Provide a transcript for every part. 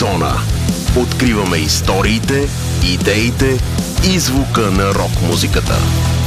Зона. Откриваме историите, идеите и звука на рок-музиката.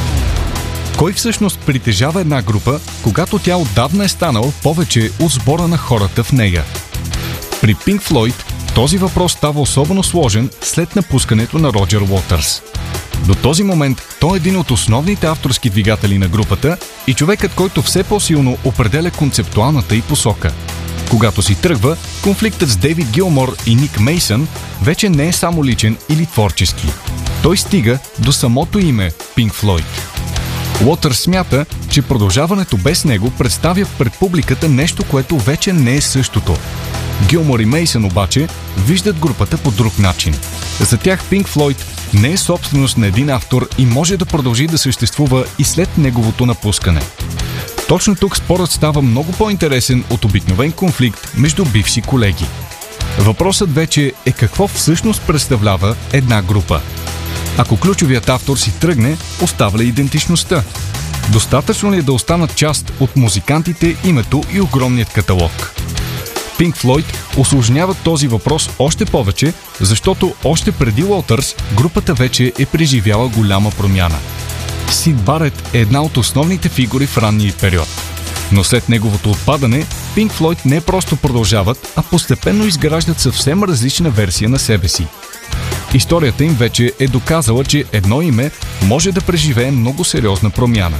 Кой всъщност притежава една група, когато тя отдавна е станала повече от сбора на хората в нея? При Pink Floyd този въпрос става особено сложен след напускането на Роджер Уотърс. До този момент той е един от основните авторски двигатели на групата и човекът, който все по-силно определя концептуалната й посока. Когато си тръгва, конфликтът с Дейвид Гилмор и Ник Мейсън вече не е само личен или творчески. Той стига до самото име Pink Floyd. Уотърс смята, че продължаването без него представя пред публиката нещо, което вече не е същото. Гилмор и Мейсън обаче виждат групата по друг начин. За тях Pink Floyd не е собственост на един автор и може да продължи да съществува и след неговото напускане. Точно тук спорът става много по-интересен от обикновен конфликт между бивши колеги. Въпросът вече е какво всъщност представлява една група. Ако ключовият автор си тръгне, остава ли идентичността? Достатъчно ли е да останат част от музикантите, името и огромният каталог? Pink Floyd усложняват този въпрос още повече, защото още преди Уотърс групата вече е преживяла голяма промяна. Сид Барет е една от основните фигури в ранния период. Но след неговото отпадане, Pink Floyd не просто продължават, а постепенно изграждат съвсем различна версия на себе си. Историята им вече е доказала, че едно име може да преживее много сериозна промяна.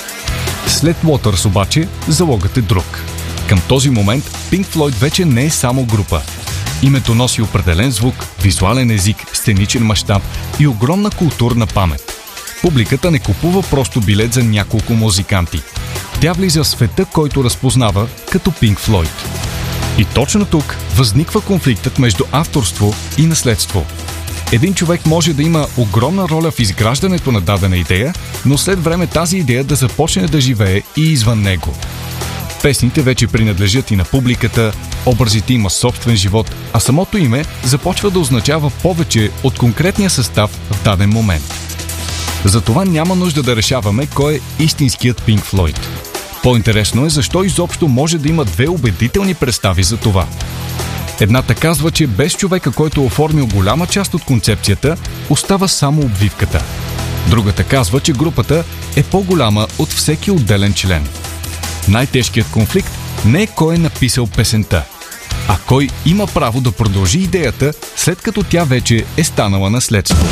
След Уотърс обаче залогът е друг. Към този момент Pink Floyd вече не е само група. Името носи определен звук, визуален език, сценичен мащаб и огромна културна памет. Публиката не купува просто билет за няколко музиканти. Тя влиза в света, който разпознава като Pink Floyd. И точно тук възниква конфликтът между авторство и наследство. Един човек може да има огромна роля в изграждането на дадена идея, но след време тази идея да започне да живее и извън него. Песните вече принадлежат и на публиката, образите има собствен живот, а самото име започва да означава повече от конкретния състав в даден момент. Затова няма нужда да решаваме кой е истинският Pink Floyd. По-интересно е защо изобщо може да има две убедителни представи за това. Едната казва, че без човека, който е оформил голяма част от концепцията, остава само обвивката. Другата казва, че групата е по-голяма от всеки отделен член. Най-тежкият конфликт не е кой е написал песента, а кой има право да продължи идеята, след като тя вече е станала наследство.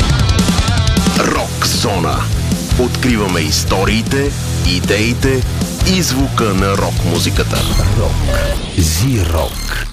Рок Зона. Откриваме историите, идеите и звука на рок-музиката. Рок. Зи-рок.